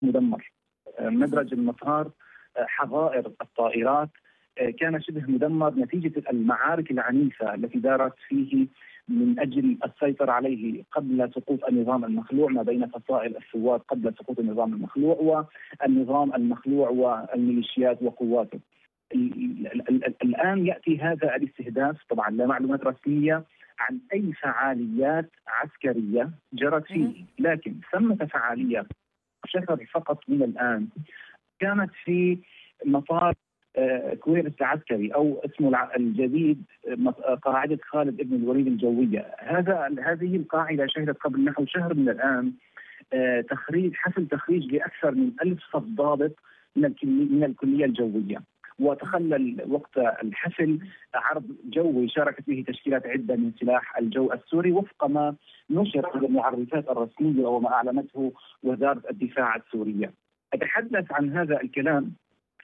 مدمر. مدرج المطار، حظائر الطائرات كان شبه مدمر نتيجة المعارك العنيفة التي دارت فيه من أجل السيطرة عليه قبل سقوط النظام المخلوع، ما بين فصائل الثوار قبل سقوط النظام المخلوع والنظام المخلوع والميليشيات وقواته. الآن يأتي هذا الاستهداف، طبعا لا معلومات رسمية عن أي فعاليات عسكرية جرت فيه، لكن ثمة فعالية شهر فقط من الآن كانت في مطار كويرس العسكري أو اسمه الجديد قاعدة خالد بن الوليد الجوية. هذه القاعدة شهدت قبل نحو شهر من الآن حفل تخريج لأكثر من 1000 صف ضابط من الكلية الجوية، وتخلل وقت الحفل عرض جوي شاركت به تشكيلات عدة من سلاح الجو السوري وفق ما نشر في المعرفات الرسمية وما أعلنته وزارة الدفاع السورية. أتحدث عن هذا الكلام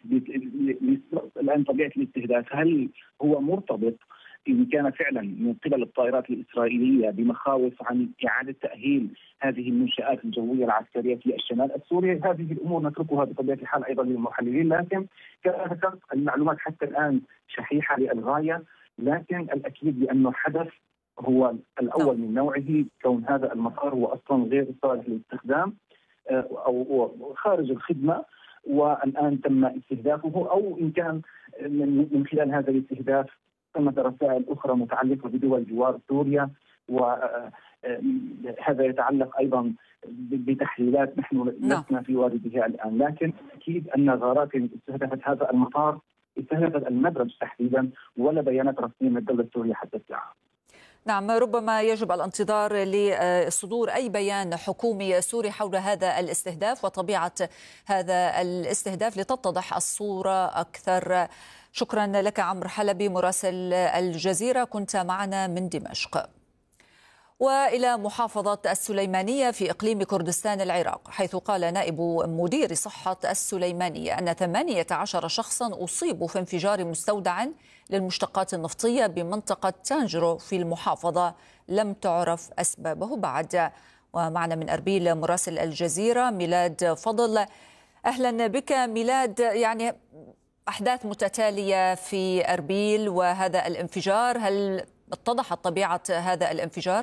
الآن طبيعة الاستهداف، هل هو مرتبط إن كان فعلا من قبل الطائرات الإسرائيلية بمخاوف عن إعادة تأهيل هذه المنشآت الجوية العسكرية في الشمال السوري؟ هذه الأمور نتركها بطبيعة الحال أيضا للمحللين، لكن كما ذكرت المعلومات حتى الآن شحيحة للغاية، لكن الأكيد بأنه حدث هو الأول من نوعه، كون هذا المطار هو أصلا غير صالح للاستخدام أو خارج الخدمة، والآن تم استهدافه، أو إن كان من خلال هذا الاستهداف ثمة رسائل أخرى متعلقة بدول جوار سوريا، وهذا يتعلق أيضا بتحليلات نحن لسنا في واردها الآن، لكن أكيد أن غارات استهدفت هذا المطار استهدفت المدرج تحديدا، ولا بيانات رسمية من الدولة السورية حتى الساعة. نعم، ربما يجب الانتظار لصدور أي بيان حكومي سوري حول هذا الاستهداف وطبيعة هذا الاستهداف لتتضح الصورة أكثر. شكرا لك عمرو حلبي مراسل الجزيرة، كنت معنا من دمشق. وإلى محافظة السليمانية في إقليم كردستان العراق، حيث قال نائب مدير صحة السليمانية أن 18 شخصا أصيبوا في انفجار مستودع للمشتقات النفطية بمنطقة تانجرو في المحافظة لم تعرف أسبابه بعد. ومعنا من أربيل مراسل الجزيرة ميلاد فضل. أهلا بك ميلاد. يعني أحداث متتالية في أربيل وهذا الانفجار، هل اتضحت طبيعة هذا الانفجار؟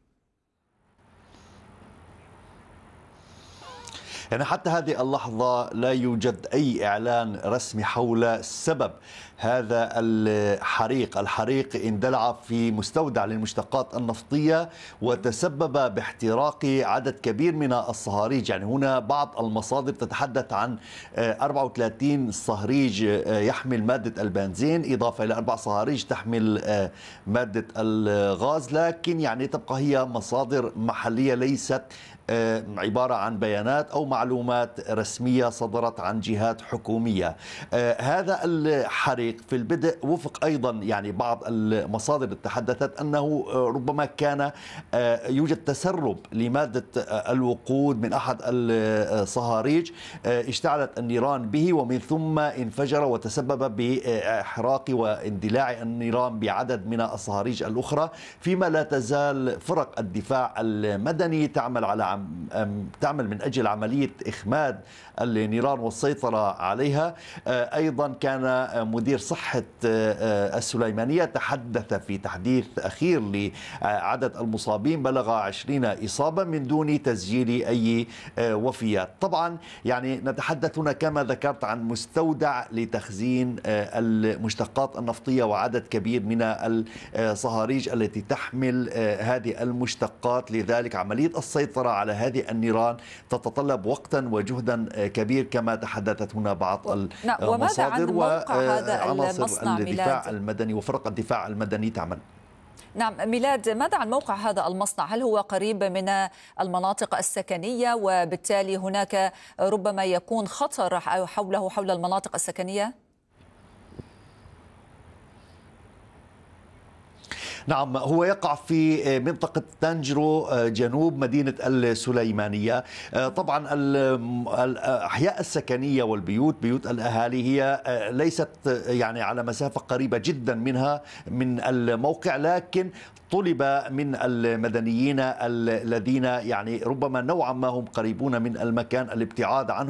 يعني حتى هذه اللحظة لا يوجد أي إعلان رسمي حول سبب هذا الحريق اندلع في مستودع للمشتقات النفطية وتسبب باحتراق عدد كبير من الصهاريج. يعني هنا بعض المصادر تتحدث عن 34 صهريج يحمل مادة البنزين إضافة إلى 4 صهاريج تحمل مادة الغاز، لكن يعني تبقى هي مصادر محلية ليست عبارة عن بيانات أو معلومات رسمية صدرت عن جهات حكومية. هذا الحريق في البدء وفق أيضا يعني بعض المصادر تحدثت أنه ربما كان يوجد تسرب لمادة الوقود من أحد الصهاريج، اشتعلت النيران به ومن ثم انفجر وتسبب بإحراق واندلاع النيران بعدد من الصهاريج الأخرى، فيما لا تزال فرق الدفاع المدني تعمل من أجل عملية إخماد النيران والسيطرة عليها. أيضا كان مدير صحة السليمانية تحدث في تحديث أخير لعدد المصابين بلغ 20 إصابة من دون تسجيل أي وفيات. طبعا يعني نتحدث هنا كما ذكرت عن مستودع لتخزين المشتقات النفطية وعدد كبير من الصهاريج التي تحمل هذه المشتقات، لذلك عملية السيطرة على هذه النيران تتطلب وقتا وجهدا كبير كما تحدثت هنا بعض المصادر وعناصر الدفاع المدني وفرق الدفاع المدني تعمل. نعم ميلاد، ماذا عن موقع هذا المصنع؟ هل هو قريب من المناطق السكنية وبالتالي هناك ربما يكون خطر حول المناطق السكنية؟ نعم، هو يقع في منطقة تانجرو جنوب مدينة السليمانية. طبعا الأحياء السكنية والبيوت، بيوت الأهالي، هي ليست يعني على مسافة قريبة جدا منها من الموقع، لكن طلب من المدنيين الذين يعني ربما نوعا ما هم قريبون من المكان الابتعاد عنه